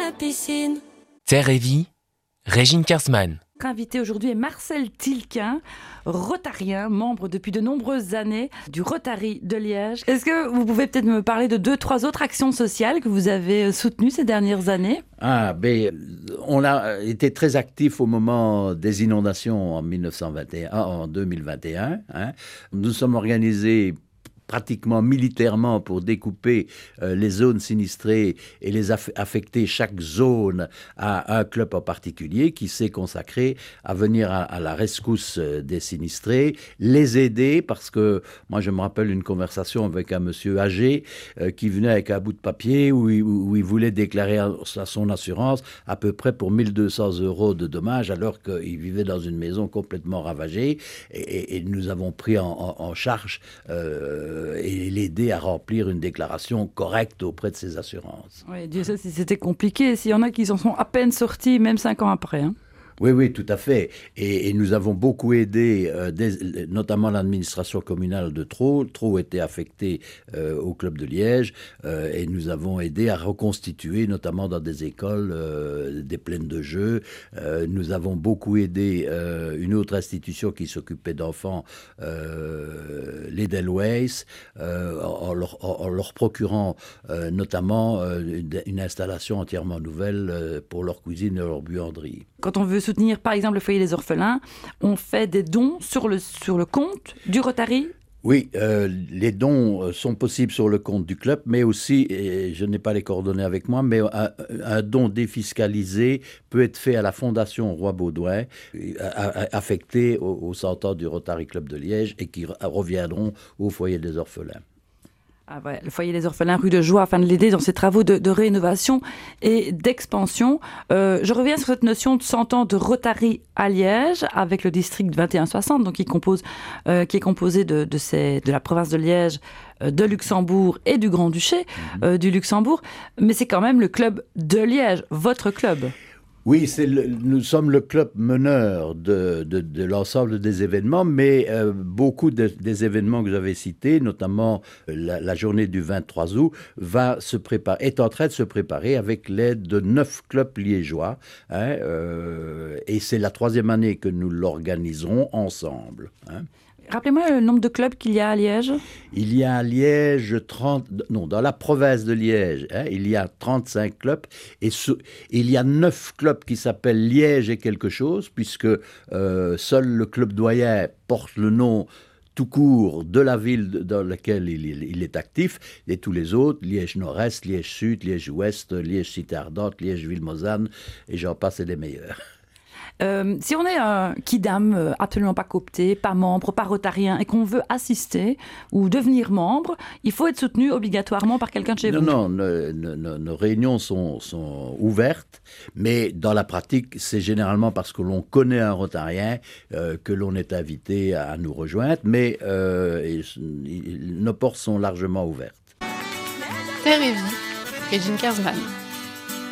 la piscine. Terre et Vie, Régine Kersman. Notre invité aujourd'hui est Marcel Tilquin, rotarien, membre depuis de nombreuses années du Rotary de Liège. Est-ce que vous pouvez peut-être me parler de 2-3 autres actions sociales que vous avez soutenues ces dernières années ? On a été très actifs au moment des inondations en 2021. Nous sommes organisés pratiquement militairement pour découper les zones sinistrées et les affecter chaque zone à un club en particulier qui s'est consacré à venir à la rescousse des sinistrés, les aider parce que moi je me rappelle une conversation avec un monsieur âgé qui venait avec un bout de papier où il voulait déclarer à son assurance à peu près pour 1 200 € de dommages alors qu'il vivait dans une maison complètement ravagée et nous avons pris en charge et l'aider à remplir une déclaration correcte auprès de ses assurances. Oui, Dieu sait si c'était compliqué. S'il y en a qui s'en sont à peine sortis, même 5 ans après. Oui, tout à fait. Et nous avons beaucoup aidé, notamment l'administration communale de Traux. Traux était affecté au club de Liège et nous avons aidé à reconstituer, notamment dans des écoles, des plaines de jeux. Nous avons beaucoup aidé une autre institution qui s'occupait d'enfants, l'Edelweiss, en leur procurant notamment une installation entièrement nouvelle pour leur cuisine et leur buanderie. Quand on veut soutenir par exemple le foyer des orphelins, on fait des dons sur le compte du Rotary ? Oui, les dons sont possibles sur le compte du club, mais aussi, et je n'ai pas les coordonnées avec moi, mais un don défiscalisé peut être fait à la Fondation Roi Baudouin, affecté aux 100 ans du Rotary Club de Liège et qui reviendront au foyer des orphelins. Le foyer des orphelins rue de Joie afin de l'aider dans ses travaux de rénovation et d'expansion. Je reviens sur cette notion de 100 ans de Rotary à Liège avec le district 2160 donc qui est composé de la province de Liège, de Luxembourg et du Grand-Duché du Luxembourg. Mais c'est quand même le club de Liège, votre club. Oui, nous sommes le club meneur de l'ensemble des événements, mais beaucoup des événements que vous avez cités, notamment la journée du 23 août, est en train de se préparer avec l'aide de 9 clubs liégeois. Et c'est la 3e année que nous l'organiserons ensemble. Rappelez-moi le nombre de clubs qu'il y a à Liège. Il y a à Liège dans la province de Liège, il y a 35 clubs et il y a 9 clubs qui s'appellent Liège et quelque chose, puisque seul le club doyen porte le nom tout court de la ville dans laquelle il est actif, et tous les autres, Liège Nord-Est, Liège Sud, Liège Ouest, Liège Cité Ardente, Liège Ville-Mozanne, et j'en passe, c'est les meilleurs. Si on est un kidam absolument pas coopté, pas membre, pas rotarien, et qu'on veut assister ou devenir membre, il faut être soutenu obligatoirement par quelqu'un de chez vous. Non, nos réunions sont ouvertes, mais dans la pratique, c'est généralement parce que l'on connaît un rotarien que l'on est invité à nous rejoindre, mais nos portes sont largement ouvertes. Terre et Vie, Régine Kersman.